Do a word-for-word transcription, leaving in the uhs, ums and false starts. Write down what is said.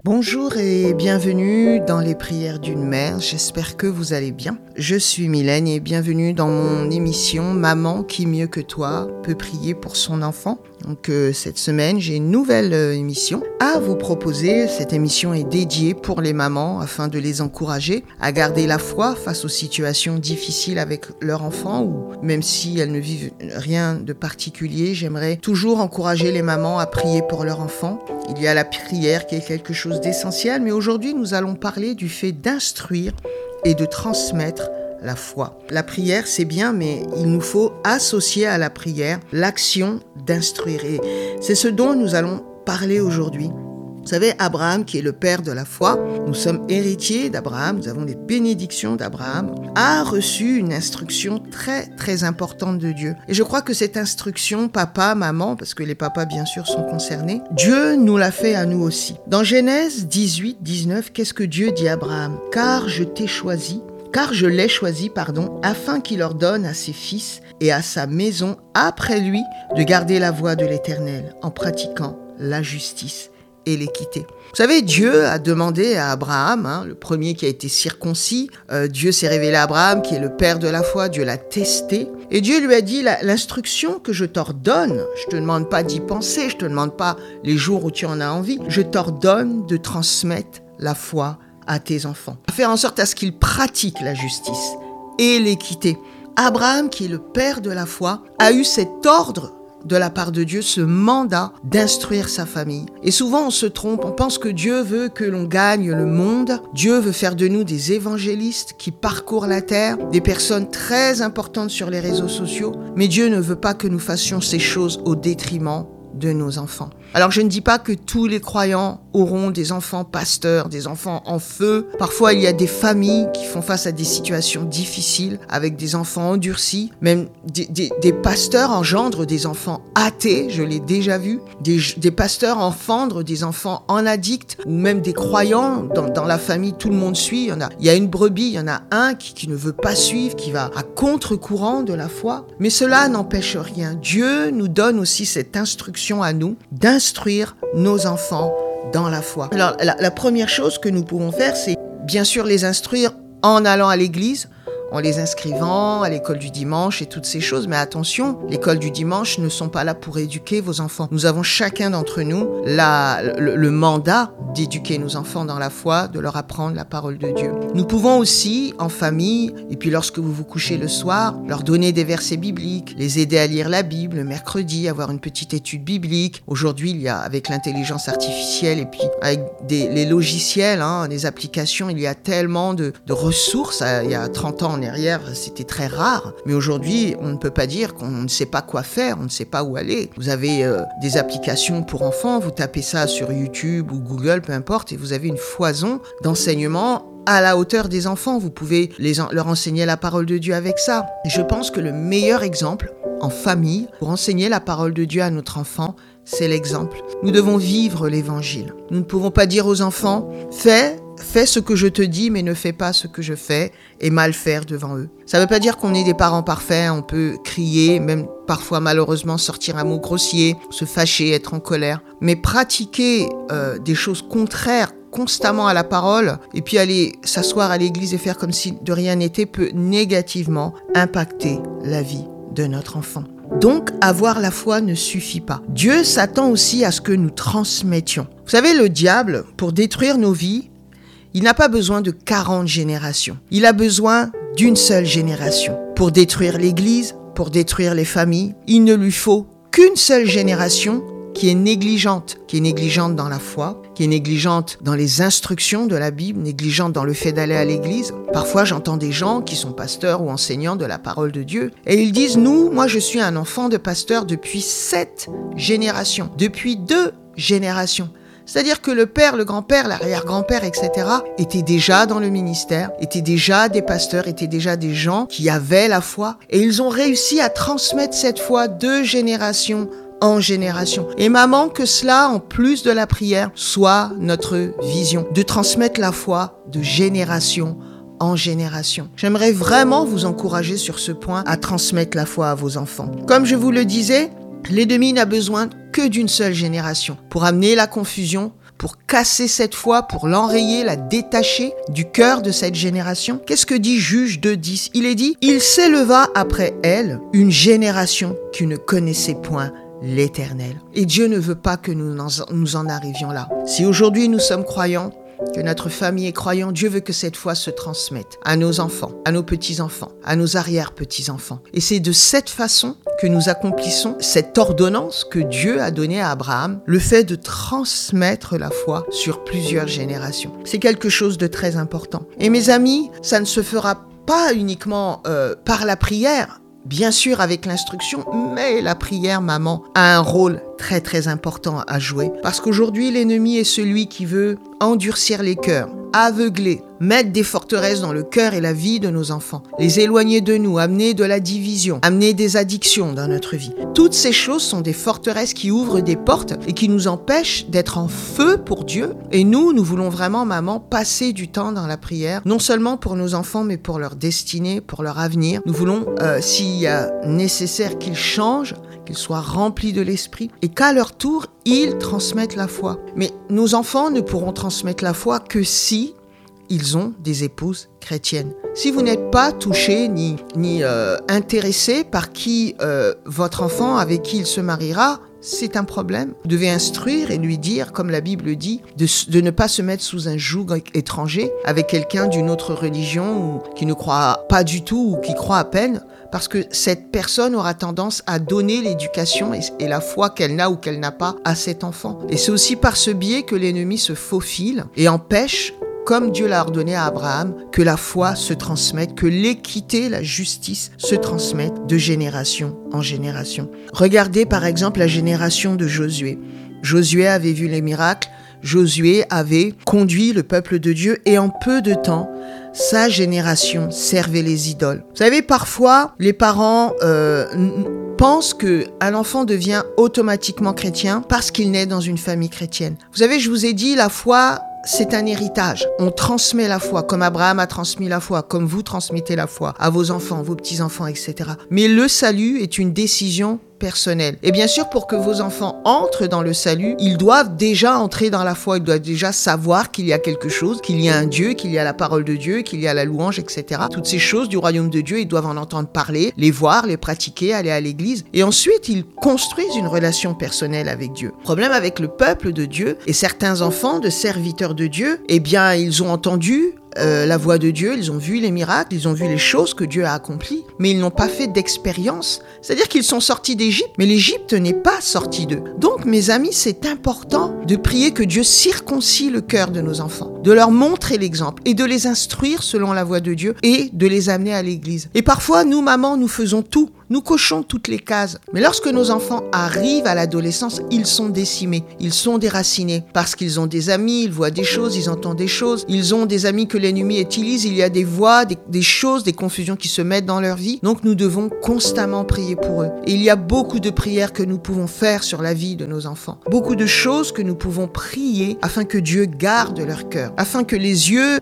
Bonjour et bienvenue dans les prières d'une mère, j'espère que vous allez bien. Je suis Mylène et bienvenue dans mon émission Maman qui mieux que toi peut prier pour son enfant. Donc euh, cette semaine j'ai une nouvelle euh, émission à vous proposer. Cette émission est dédiée pour les mamans afin de les encourager à garder la foi face aux situations difficiles avec leur enfant ou même si elles ne vivent rien de particulier, j'aimerais toujours encourager les mamans à prier pour leur enfant. Il y a la prière qui est quelque chose d'essentiel, mais aujourd'hui nous allons parler du fait d'instruire et de transmettre la foi. La prière, c'est bien, mais il nous faut associer à la prière l'action d'instruire. Et c'est ce dont nous allons parler aujourd'hui. Vous savez, Abraham, qui est le père de la foi, nous sommes héritiers d'Abraham, nous avons les bénédictions d'Abraham, a reçu une instruction très très importante de Dieu. Et je crois que cette instruction, papa, maman, parce que les papas bien sûr sont concernés, Dieu nous l'a fait à nous aussi. Dans Genèse dix-huit, dix-neuf, qu'est-ce que Dieu dit à Abraham ? « Car je t'ai choisi, car je l'ai choisi, pardon, afin qu'il ordonne à ses fils et à sa maison après lui de garder la voie de l'Éternel en pratiquant la justice et l'équité. » Vous savez, Dieu a demandé à Abraham, hein, le premier qui a été circoncis, euh, Dieu s'est révélé à Abraham qui est le père de la foi, Dieu l'a testé, et Dieu lui a dit, l'instruction que je t'ordonne, je te demande pas d'y penser, je te demande pas les jours où tu en as envie, je t'ordonne de transmettre la foi à tes enfants. Faire en sorte à ce qu'ils pratiquent la justice et l'équité. Abraham, qui est le père de la foi, a eu cet ordre de la part de Dieu, ce mandat d'instruire sa famille. Et souvent on se trompe, on pense que Dieu veut que l'on gagne le monde, Dieu veut faire de nous des évangélistes qui parcourent la terre, des personnes très importantes sur les réseaux sociaux, mais Dieu ne veut pas que nous fassions ces choses au détriment de nos enfants. Alors je ne dis pas que tous les croyants auront des enfants pasteurs, des enfants en feu. Parfois il y a des familles qui font face à des situations difficiles avec des enfants endurcis. Même des, des, des pasteurs engendrent des enfants athées, je l'ai déjà vu. Des, des pasteurs engendrent des enfants en addicts ou même des croyants. Dans, dans la famille, tout le monde suit. Il y en a, il y a une brebis, il y en a un qui, qui ne veut pas suivre, qui va à contre-courant de la foi. Mais cela n'empêche rien. Dieu nous donne aussi cette instruction à nous d'instruire instruire nos enfants dans la foi. Alors, la, la première chose que nous pouvons faire, c'est bien sûr les instruire en allant à l'église, en les inscrivant à l'école du dimanche et toutes ces choses. Mais attention, l'école du dimanche ne sont pas là pour éduquer vos enfants. Nous avons chacun d'entre nous la, le, le mandat d'éduquer nos enfants dans la foi, de leur apprendre la parole de Dieu. Nous pouvons aussi, en famille, et puis lorsque vous vous couchez le soir, leur donner des versets bibliques, les aider à lire la Bible le mercredi, avoir une petite étude biblique. Aujourd'hui, il y a, avec l'intelligence artificielle et puis avec des, les logiciels, hein, les applications, il y a tellement de, de ressources. Il y a trente ans, derrière, c'était très rare. Mais aujourd'hui, on ne peut pas dire qu'on ne sait pas quoi faire, on ne sait pas où aller. Vous avez euh, des applications pour enfants, vous tapez ça sur YouTube ou Google, peu importe, et vous avez une foison d'enseignements à la hauteur des enfants. Vous pouvez les en- leur enseigner la parole de Dieu avec ça. Et je pense que le meilleur exemple en famille pour enseigner la parole de Dieu à notre enfant, c'est l'exemple. Nous devons vivre l'évangile. Nous ne pouvons pas dire aux enfants, fais Fais ce que je te dis, mais ne fais pas ce que je fais et mal faire devant eux. Ça ne veut pas dire qu'on est des parents parfaits, on peut crier, même parfois malheureusement sortir un mot grossier, se fâcher, être en colère. Mais pratiquer euh, des choses contraires constamment à la parole et puis aller s'asseoir à l'église et faire comme si de rien n'était peut négativement impacter la vie de notre enfant. Donc, avoir la foi ne suffit pas. Dieu s'attend aussi à ce que nous transmettions. Vous savez, le diable, pour détruire nos vies, il n'a pas besoin de quarante générations. Il a besoin d'une seule génération. Pour détruire l'Église, pour détruire les familles, il ne lui faut qu'une seule génération qui est négligente, qui est négligente dans la foi, qui est négligente dans les instructions de la Bible, négligente dans le fait d'aller à l'église. Parfois, j'entends des gens qui sont pasteurs ou enseignants de la parole de Dieu et ils disent « Nous, moi je suis un enfant de pasteur depuis sept générations, depuis deux générations ». C'est-à-dire que le père, le grand-père, l'arrière-grand-père, et cetera étaient déjà dans le ministère, étaient déjà des pasteurs, étaient déjà des gens qui avaient la foi. Et ils ont réussi à transmettre cette foi de génération en génération. Et maman, que cela, en plus de la prière, soit notre vision, de transmettre la foi de génération en génération. J'aimerais vraiment vous encourager sur ce point à transmettre la foi à vos enfants. Comme je vous le disais, l'ennemi n'a besoin que d'une seule génération pour amener la confusion, pour casser cette foi, pour l'enrayer, la détacher du cœur de cette génération. Qu'est-ce que dit Juge deux dix? Il est dit « Il s'éleva après elle une génération qui ne connaissait point l'Éternel. » Et Dieu ne veut pas que nous en, nous en arrivions là. Si aujourd'hui nous sommes croyants, que notre famille est croyante, Dieu veut que cette foi se transmette à nos enfants, à nos petits-enfants, à nos arrière-petits-enfants. Et c'est de cette façon que nous accomplissons cette ordonnance que Dieu a donnée à Abraham, le fait de transmettre la foi sur plusieurs générations. C'est quelque chose de très important. Et mes amis, ça ne se fera pas uniquement euh, par la prière, bien sûr avec l'instruction, mais la prière, maman, a un rôle très très important à jouer. Parce qu'aujourd'hui, l'ennemi est celui qui veut endurcir les cœurs, aveugler, mettre des forteresses dans le cœur et la vie de nos enfants, les éloigner de nous, amener de la division, amener des addictions dans notre vie. Toutes ces choses sont des forteresses qui ouvrent des portes et qui nous empêchent d'être en feu pour Dieu. Et nous, nous voulons vraiment, maman, passer du temps dans la prière, non seulement pour nos enfants, mais pour leur destinée, pour leur avenir. Nous voulons, euh, s'il y a nécessaire qu'ils changent, qu'ils soient remplis de l'esprit et qu'à leur tour, ils transmettent la foi. Mais nos enfants ne pourront transmettre la foi que si ils ont des épouses chrétiennes. Si vous n'êtes pas touché ni, ni euh, intéressé par qui euh, votre enfant, avec qui il se mariera, c'est un problème. Vous devez instruire et lui dire, comme la Bible dit, de, de ne pas se mettre sous un joug étranger avec quelqu'un d'une autre religion ou qui ne croit pas du tout ou qui croit à peine, parce que cette personne aura tendance à donner l'éducation et, et la foi qu'elle n'a ou qu'elle n'a pas à cet enfant. Et c'est aussi par ce biais que l'ennemi se faufile et empêche, comme Dieu l'a ordonné à Abraham, que la foi se transmette, que l'équité, la justice se transmettent de génération en génération. Regardez par exemple la génération de Josué. Josué avait vu les miracles, Josué avait conduit le peuple de Dieu et en peu de temps, sa génération servait les idoles. Vous savez, parfois, les parents euh, n- pensent qu'un enfant devient automatiquement chrétien parce qu'il naît dans une famille chrétienne. Vous savez, je vous ai dit, la foi, c'est un héritage. On transmet la foi, comme Abraham a transmis la foi, comme vous transmettez la foi à vos enfants, vos petits-enfants, et cetera. Mais le salut est une décision personnelle. Et bien sûr, pour que vos enfants entrent dans le salut, ils doivent déjà entrer dans la foi, ils doivent déjà savoir qu'il y a quelque chose, qu'il y a un Dieu, qu'il y a la parole de Dieu, qu'il y a la louange, et cetera. Toutes ces choses du royaume de Dieu, ils doivent en entendre parler, les voir, les pratiquer, aller à l'église. Et ensuite, ils construisent une relation personnelle avec Dieu. Le problème avec le peuple de Dieu et certains enfants de serviteurs de Dieu, eh bien, ils ont entendu Euh, la voix de Dieu, ils ont vu les miracles, ils ont vu les choses que Dieu a accomplies, mais ils n'ont pas fait d'expérience. C'est-à-dire qu'ils sont sortis d'Égypte, mais l'Égypte n'est pas sortie d'eux. Donc, mes amis, c'est important de prier que Dieu circoncie le cœur de nos enfants, de leur montrer l'exemple et de les instruire selon la voix de Dieu et de les amener à l'église. Et parfois, nous, mamans, nous faisons tout. Nous cochons toutes les cases. Mais lorsque nos enfants arrivent à l'adolescence, ils sont décimés, ils sont déracinés parce qu'ils ont des amis, ils voient des choses, ils entendent des choses, ils ont des amis que l'ennemi utilise, il y a des voix, des, des choses, des confusions qui se mettent dans leur vie. Donc nous devons constamment prier pour eux. Et il y a beaucoup de prières que nous pouvons faire sur la vie de nos enfants. Beaucoup de choses que nous pouvons prier afin que Dieu garde leur cœur, afin que les yeux